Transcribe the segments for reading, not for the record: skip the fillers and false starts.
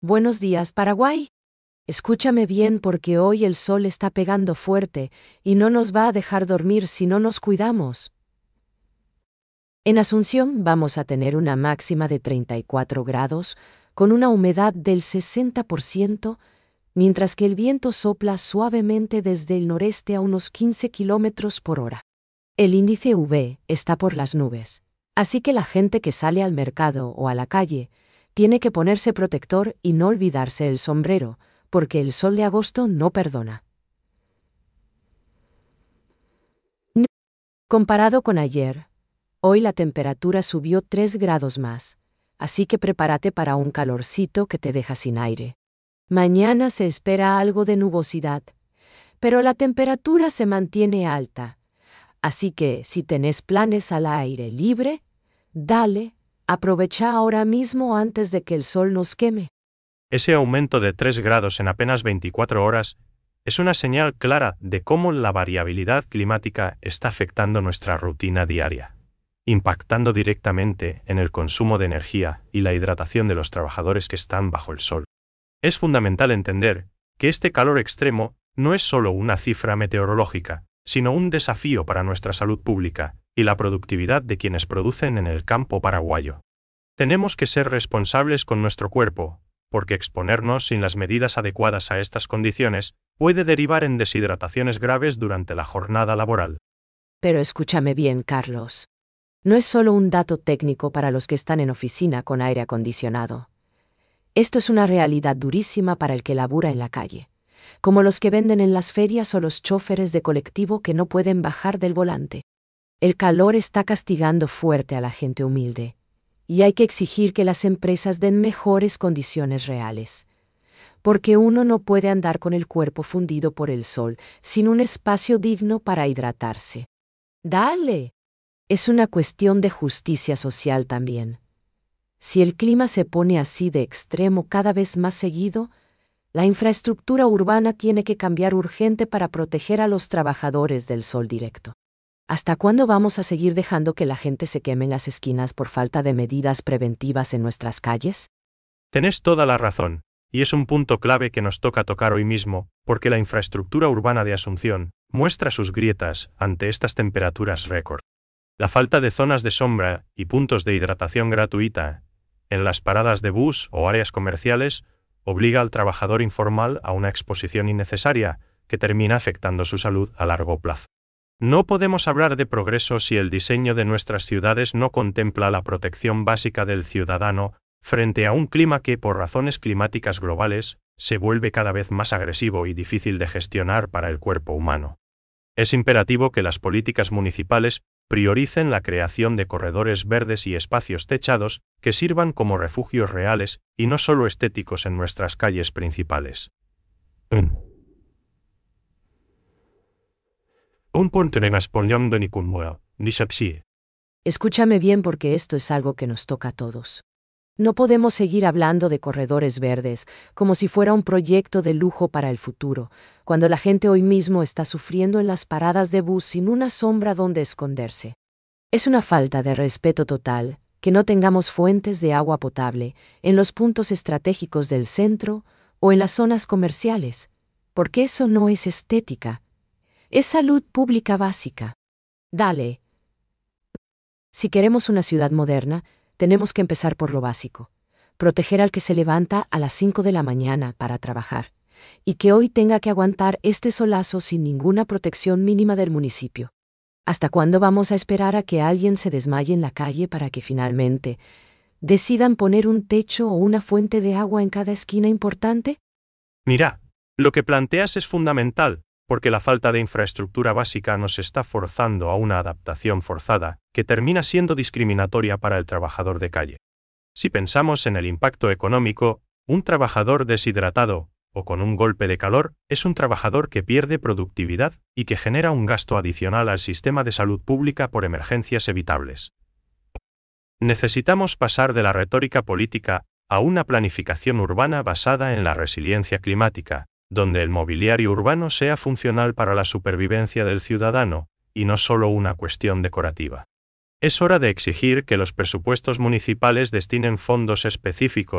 Buenos días, Paraguay. Escúchame bien porque hoy el sol está pegando fuerte y no nos va a dejar dormir si no nos cuidamos. En Asunción vamos a tener una máxima de 34 grados, con una humedad del 60%, mientras que el viento sopla suavemente desde el noreste a unos 15 kilómetros por hora. El índice UV está por las nubes, así que la gente que sale al mercado o a la calle tiene que ponerse protector y no olvidarse el sombrero, porque el sol de agosto no perdona. Comparado con ayer, hoy la temperatura subió 3 grados más, así que prepárate para un calorcito que te deja sin aire. Mañana se espera algo de nubosidad, pero la temperatura se mantiene alta, así que si tenés planes al aire libre, dale, aprovecha ahora mismo antes de que el sol nos queme. Ese aumento de 3 grados en apenas 24 horas es una señal clara de cómo la variabilidad climática está afectando nuestra rutina diaria, impactando directamente en el consumo de energía y la hidratación de los trabajadores que están bajo el sol. Es fundamental entender que este calor extremo no es solo una cifra meteorológica, sino un desafío para nuestra salud pública y la productividad de quienes producen en el campo paraguayo. Tenemos que ser responsables con nuestro cuerpo, porque exponernos sin las medidas adecuadas a estas condiciones puede derivar en deshidrataciones graves durante la jornada laboral. Pero escúchame bien, Carlos. No es solo un dato técnico para los que están en oficina con aire acondicionado. Esto es una realidad durísima para el que labura en la calle, como los que venden en las ferias o los chóferes de colectivo que no pueden bajar del volante. El calor está castigando fuerte a la gente humilde, y hay que exigir que las empresas den mejores condiciones reales, porque uno no puede andar con el cuerpo fundido por el sol sin un espacio digno para hidratarse. ¡Dale! Es una cuestión de justicia social también. Si el clima se pone así de extremo cada vez más seguido, la infraestructura urbana tiene que cambiar urgente para proteger a los trabajadores del sol directo. ¿Hasta cuándo vamos a seguir dejando que la gente se queme en las esquinas por falta de medidas preventivas en nuestras calles? Tenés toda la razón, y es un punto clave que nos toca tocar hoy mismo, porque la infraestructura urbana de Asunción muestra sus grietas ante estas temperaturas récord. La falta de zonas de sombra y puntos de hidratación gratuita en las paradas de bus o áreas comerciales obliga al trabajador informal a una exposición innecesaria que termina afectando su salud a largo plazo. No podemos hablar de progreso si el diseño de nuestras ciudades no contempla la protección básica del ciudadano frente a un clima que, por razones climáticas globales, se vuelve cada vez más agresivo y difícil de gestionar para el cuerpo humano. Es imperativo que las políticas municipales prioricen la creación de corredores verdes y espacios techados que sirvan como refugios reales y no solo estéticos en nuestras calles principales. Un punto en español de Nicunmuel, Nisapsi. Escúchame bien porque esto es algo que nos toca a todos. No podemos seguir hablando de corredores verdes como si fuera un proyecto de lujo para el futuro, cuando la gente hoy mismo está sufriendo en las paradas de bus sin una sombra donde esconderse. Es una falta de respeto total que no tengamos fuentes de agua potable en los puntos estratégicos del centro o en las zonas comerciales, porque eso no es estética. Es salud pública básica. Dale. Si queremos una ciudad moderna, tenemos que empezar por lo básico. Proteger al que se levanta a las 5 de la mañana para trabajar, y que hoy tenga que aguantar este solazo sin ninguna protección mínima del municipio. ¿Hasta cuándo vamos a esperar a que alguien se desmaye en la calle para que finalmente decidan poner un techo o una fuente de agua en cada esquina importante? Mira, lo que planteas es fundamental, porque la falta de infraestructura básica nos está forzando a una adaptación forzada, que termina siendo discriminatoria para el trabajador de calle. Si pensamos en el impacto económico, un trabajador deshidratado, o con un golpe de calor, es un trabajador que pierde productividad y que genera un gasto adicional al sistema de salud pública por emergencias evitables. Necesitamos pasar de la retórica política a una planificación urbana basada en la resiliencia climática, donde el mobiliario urbano sea funcional para la supervivencia del ciudadano, y no solo una cuestión decorativa. Es hora de exigir que los presupuestos municipales destinen fondos específicos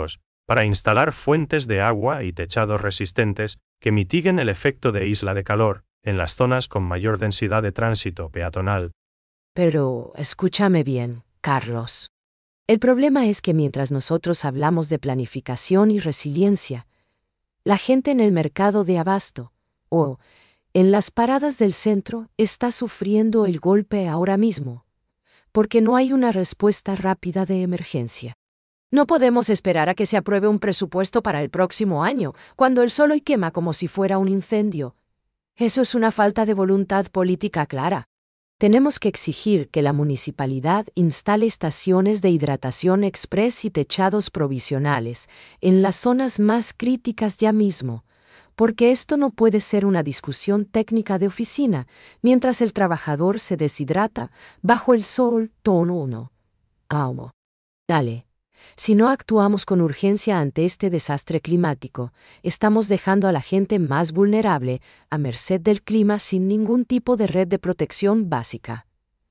para instalar fuentes de agua y techados resistentes que mitiguen el efecto de isla de calor en las zonas con mayor densidad de tránsito peatonal. Pero escúchame bien, Carlos. El problema es que mientras nosotros hablamos de planificación y resiliencia, la gente en el mercado de abasto, o en las paradas del centro, está sufriendo el golpe ahora mismo, porque no hay una respuesta rápida de emergencia. No podemos esperar a que se apruebe un presupuesto para el próximo año, cuando el sol hoy quema como si fuera un incendio. Eso es una falta de voluntad política clara. Tenemos que exigir que la municipalidad instale estaciones de hidratación express y techados provisionales en las zonas más críticas ya mismo, porque esto no puede ser una discusión técnica de oficina mientras el trabajador se deshidrata bajo el sol. Tono 1. Calmo. Dale. Si no actuamos con urgencia ante este desastre climático, estamos dejando a la gente más vulnerable a merced del clima sin ningún tipo de red de protección básica.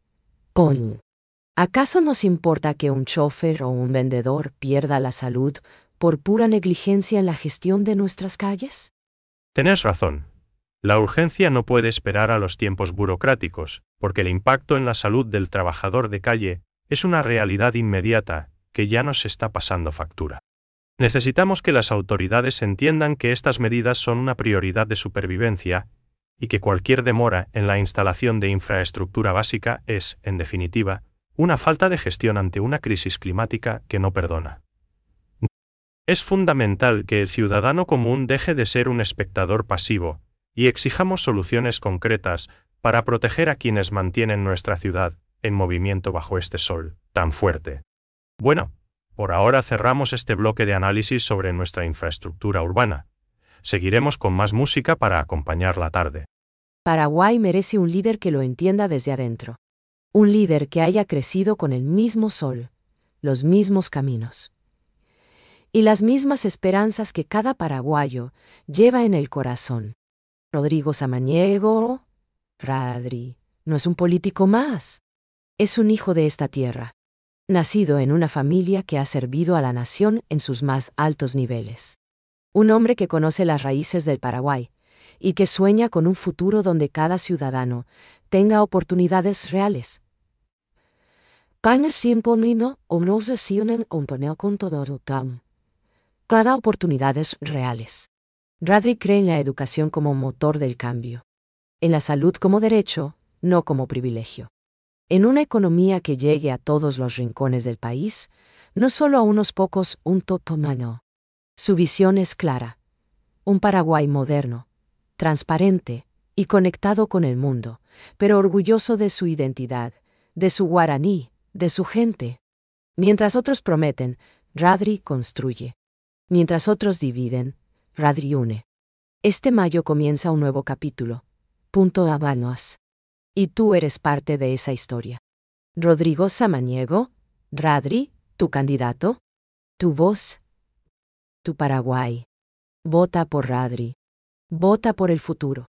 ¿Acaso nos importa que un chofer o un vendedor pierda la salud por pura negligencia en la gestión de nuestras calles? Tenés razón. La urgencia no puede esperar a los tiempos burocráticos, porque el impacto en la salud del trabajador de calle es una realidad inmediata que ya nos está pasando factura. Necesitamos que las autoridades entiendan que estas medidas son una prioridad de supervivencia y que cualquier demora en la instalación de infraestructura básica es, en definitiva, una falta de gestión ante una crisis climática que no perdona. Es fundamental que el ciudadano común deje de ser un espectador pasivo y exijamos soluciones concretas para proteger a quienes mantienen nuestra ciudad en movimiento bajo este sol tan fuerte. Bueno, por ahora cerramos este bloque de análisis sobre nuestra infraestructura urbana. Seguiremos con más música para acompañar la tarde. Paraguay merece un líder que lo entienda desde adentro. Un líder que haya crecido con el mismo sol, los mismos caminos y las mismas esperanzas que cada paraguayo lleva en el corazón. Rodrigo Samaniego, Radri, no es un político más. Es un hijo de esta tierra, nacido en una familia que ha servido a la nación en sus más altos niveles. Un hombre que conoce las raíces del Paraguay y que sueña con un futuro donde cada ciudadano tenga oportunidades reales. Cada oportunidades reales. Radri cree en la educación como motor del cambio, en la salud como derecho, no como privilegio. En una economía que llegue a todos los rincones del país, no solo a unos pocos, un totomano. Su visión es clara. Un Paraguay moderno, transparente y conectado con el mundo, pero orgulloso de su identidad, de su guaraní, de su gente. Mientras otros prometen, Radri construye. Mientras otros dividen, Radri une. Este mayo comienza un nuevo capítulo. Punto Habanos. Y tú eres parte de esa historia. Rodrigo Samaniego, Radri, tu candidato, tu voz, tu Paraguay. Vota por Radri. Vota por el futuro.